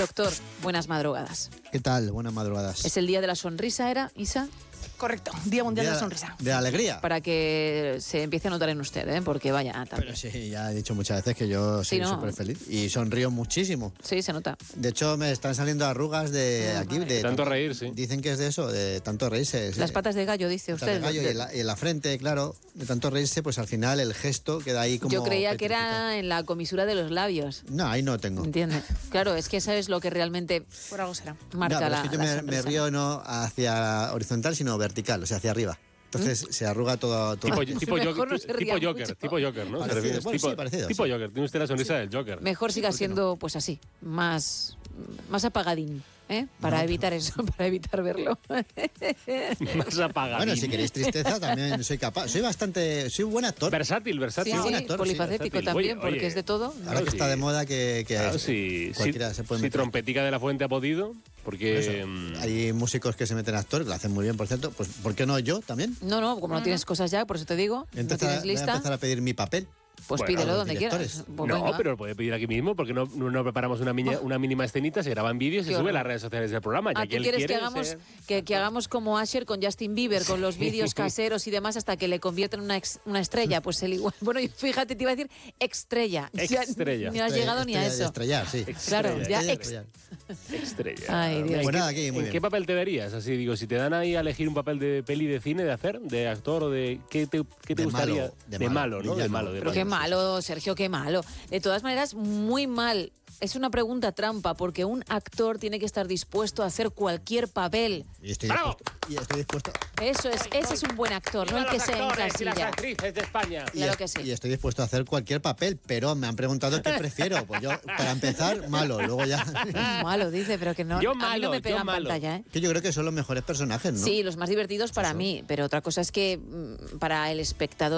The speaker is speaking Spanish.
Doctor, buenas madrugadas. ¿Qué tal? Buenas madrugadas. ¿Es el día de la sonrisa, era, Isa? Correcto, Día Mundial de la Sonrisa. De alegría. Para que se empiece a notar en usted, ¿eh? Porque vaya también. Pero sí, ya he dicho muchas veces que yo soy súper feliz y sonrío muchísimo. Sí, se nota. De hecho, me están saliendo arrugas de aquí. De tanto reír, sí. Dicen que es de eso, de tanto reírse. Las patas de gallo, dice usted. Patas de gallo y en la frente, claro. De tanto reírse, pues al final el gesto queda ahí como... Yo creía que era en la comisura de los labios. No, ahí no tengo. ¿Entiendes? Claro, es que eso es lo que realmente... Por algo será. Marca pero la, es que yo la me río no hacia horizontal, sino vertical, o sea, hacia arriba. Entonces se arruga todo. Tipo Joker, ¿no? Parecido, bueno, sí, parecido, tipo sí. Joker, tiene usted la sonrisa del Joker. Mejor siga siendo, pues así, más apagadín, ¿eh? Para evitar eso, para evitar verlo. Más apagadín. Bueno, si queréis tristeza, también soy capaz. Soy buen actor. Versátil. Sí, buen actor, polifacético sí, también, oye, porque es de todo. Ahora que está de moda que claro, cualquiera se puede si meter. Trompetica de la Fuente ha podido, porque... Hay músicos que se meten actores, que lo hacen muy bien, por cierto. Pues ¿por qué no yo también? No, como no tienes cosas ya, por eso te digo, no tienes Voy a lista, empezar a pedir mi papel. pues Bueno, pídelo los donde directores. quieras. Pues no, venga. pero lo puede pedir aquí mismo, porque no preparamos una mínima escenita, se graban vídeos y Qué se sube horror. a las redes sociales del programa. ¿Tú quieres que hagamos, que hagamos como Asher con Justin Bieber, con los vídeos caseros y demás, hasta que le conviertan en una estrella? Pues él igual. Bueno, fíjate, te iba a decir extrella. Extrella. No has llegado ni a eso. Estrellar, sí. Claro, ya Estrellar. Estrella. Ay, Dios. Pues nada, aquí, muy ¿En bien. qué papel te verías? Así digo, si te dan ahí a elegir un papel de peli de cine de hacer, de actor o de... ¿Qué te De gustaría? malo, de malo, ¿no? villano. De malo. Pero qué malo, Sergio, qué malo. De todas maneras, muy mal. Es una pregunta trampa, porque un actor tiene que estar dispuesto a hacer cualquier papel. Y estoy ¡Bravo! dispuesto. Ese es un buen actor, no el que se y las encasilla. actrices de España. Claro que sí. Y estoy dispuesto a hacer cualquier papel, pero me han preguntado qué prefiero. Pues yo, para empezar, malo, luego ya... Malo, dice, pero que no, Yo a mí no me pega en malo. pantalla, ¿eh? Que yo creo que son los mejores personajes, ¿no? Sí, los más divertidos para mí, pero otra cosa es que para el espectador